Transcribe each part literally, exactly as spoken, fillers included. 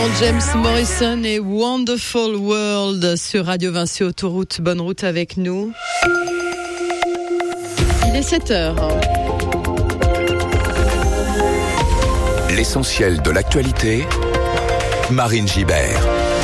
James Morrison et Wonderful World sur Radio Vinci Autoroute. Bonne route avec nous. Il est sept heures. L'essentiel de l'actualité, Marine Gibert.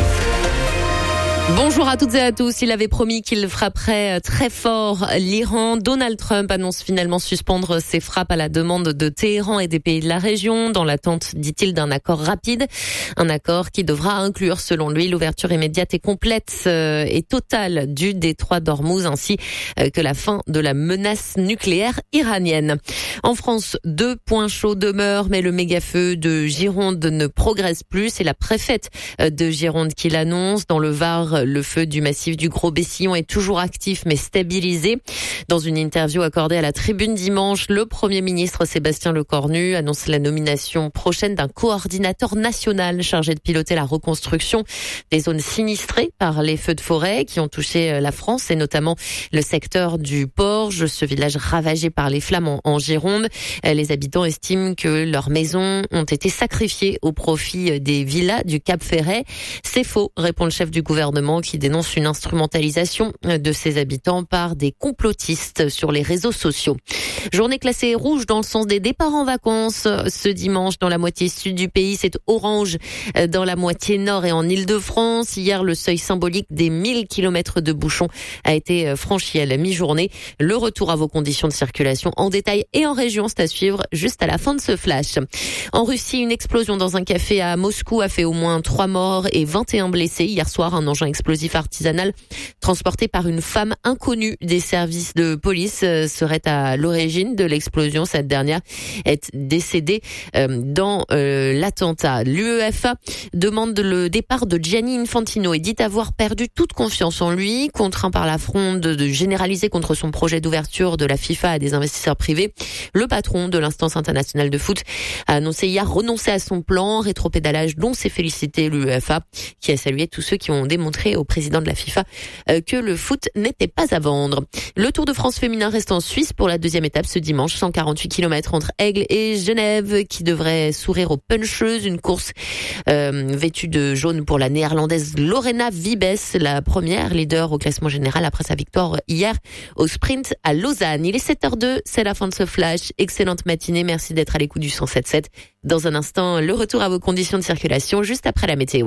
Bonjour à toutes et à tous. Il avait promis qu'il frapperait très fort l'Iran. Donald Trump annonce finalement suspendre ses frappes à la demande de Téhéran et des pays de la région, dans l'attente, dit-il, d'un accord rapide. Un accord qui devra inclure, selon lui, l'ouverture immédiate et complète et totale du détroit d'Ormuz, ainsi que la fin de la menace nucléaire iranienne. En France, deux points chauds demeurent, mais le méga-feu de Gironde ne progresse plus. C'est la préfète de Gironde qui l'annonce. Dans le Var, le feu du massif du Gros-Bessillon est toujours actif mais stabilisé. Dans une interview accordée à la Tribune dimanche, le Premier ministre Sébastien Lecornu annonce la nomination prochaine d'un coordinateur national chargé de piloter la reconstruction des zones sinistrées par les feux de forêt qui ont touché la France et notamment le secteur du Porge, ce village ravagé par les flammes en Gironde. Les habitants estiment que leurs maisons ont été sacrifiées au profit des villas du Cap Ferret. C'est faux, répond le chef du gouvernement, qui dénonce une instrumentalisation de ses habitants par des complotistes sur les réseaux sociaux. Journée classée rouge dans le sens des départs en vacances. Ce dimanche, dans la moitié sud du pays, c'est orange dans la moitié nord et en Île-de-France. Hier, le seuil symbolique des mille kilomètres de bouchons a été franchi à la mi-journée. Le retour à vos conditions de circulation en détail et en région, c'est à suivre juste à la fin de ce flash. En Russie, une explosion dans un café à Moscou a fait au moins trois morts et vingt et un blessés. Hier soir, un engin explosif artisanal transporté par une femme inconnue des services de police serait à l'origine de l'explosion. Cette dernière est décédée dans l'attentat. L'UEFA demande le départ de Gianni Infantino et dit avoir perdu toute confiance en lui, contraint par la fronde de généraliser contre son projet d'ouverture de la FIFA à des investisseurs privés. Le patron de l'instance internationale de foot a annoncé hier renoncer à son plan, rétropédalage dont s'est félicité l'UEFA, qui a salué tous ceux qui ont démontré au président de la FIFA que le foot n'était pas à vendre. Le Tour de France féminin reste en Suisse pour la deuxième étape ce dimanche, cent quarante-huit kilomètres entre Aigle et Genève, qui devrait sourire aux puncheuses. Une course euh, vêtue de jaune pour la néerlandaise Lorena Wiebes, la première leader au classement général après sa victoire hier au sprint à Lausanne. Il est sept heures deux, c'est la fin de ce flash. Excellente matinée, merci d'être à l'écoute du cent sept sept. Dans un instant, le retour à vos conditions de circulation juste après la météo.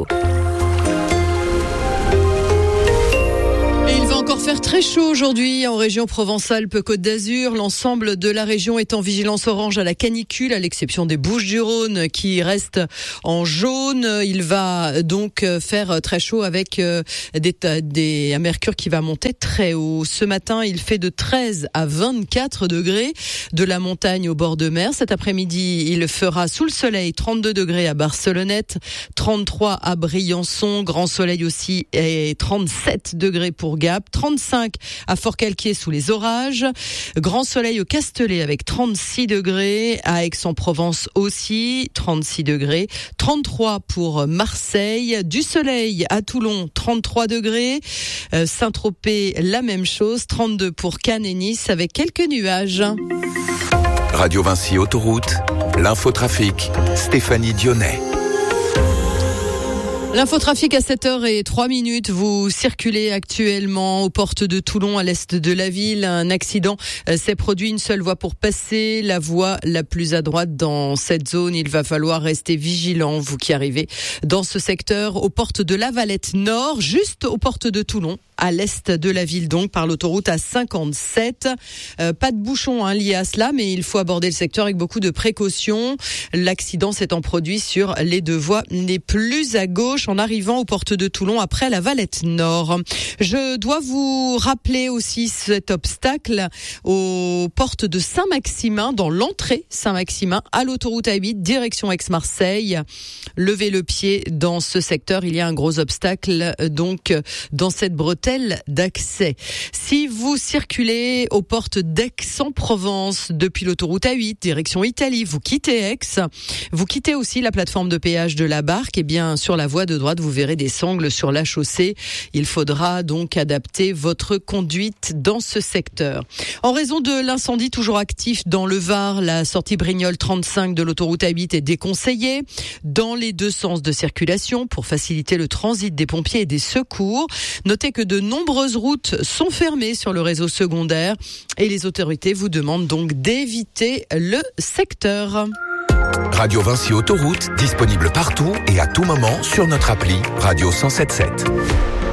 Il va encore faire très chaud aujourd'hui en région Provence-Alpes-Côte d'Azur. L'ensemble de la région est en vigilance orange à la canicule, à l'exception des Bouches-du-Rhône qui restent en jaune. Il va donc faire très chaud avec des, des, un mercure qui va monter très haut. Ce matin, il fait de treize à vingt-quatre degrés de la montagne au bord de mer. Cet après-midi, il fera sous le soleil trente-deux degrés à Barcelonnette, trente-trois à Briançon, grand soleil aussi, et trente-sept degrés pour Gap, trente-cinq à Fort-Calquier sous les orages, grand soleil au Castellet avec trente-six degrés, à Aix-en-Provence aussi, trente-six degrés, trente-trois pour Marseille, du soleil à Toulon, trente-trois degrés, euh, Saint-Tropez la même chose, trente-deux pour Cannes et Nice avec quelques nuages. Radio Vinci Autoroute, l'infotrafic, Stéphanie Dionnet. L'infotrafic à sept heures et trois minutes. Vous circulez actuellement aux portes de Toulon, à l'est de la ville. Un accident s'est produit, une seule voie pour passer, la voie la plus à droite dans cette zone. Il va falloir rester vigilant, vous qui arrivez dans ce secteur, aux portes de la Valette Nord, juste aux portes de Toulon, à l'est de la ville, donc par l'autoroute A cinquante-sept. Euh, pas de bouchon hein, lié à cela, mais il faut aborder le secteur avec beaucoup de précautions. L'accident s'étant produit sur les deux voies les plus à gauche, en arrivant aux portes de Toulon après la Valette Nord. Je dois vous rappeler aussi cet obstacle aux portes de Saint-Maximin, dans l'entrée Saint-Maximin, à l'autoroute A huit, direction Aix-Marseille. Levez le pied dans ce secteur, il y a un gros obstacle donc dans cette bretelle d'accès. Si vous circulez aux portes d'Aix-en-Provence depuis l'autoroute A huit, direction Italie, vous quittez Aix, vous quittez aussi la plateforme de péage de la Barque, et bien sur la voie de de droite, vous verrez des sangles sur la chaussée. Il faudra donc adapter votre conduite dans ce secteur. En raison de l'incendie toujours actif dans le Var, la sortie Brignoles trente-cinq de l'autoroute A huit est déconseillée dans les deux sens de circulation pour faciliter le transit des pompiers et des secours. Notez que de nombreuses routes sont fermées sur le réseau secondaire et les autorités vous demandent donc d'éviter le secteur. Radio Vinci Autoroute, disponible partout et à tout moment sur notre appli Radio cent soixante-dix-sept.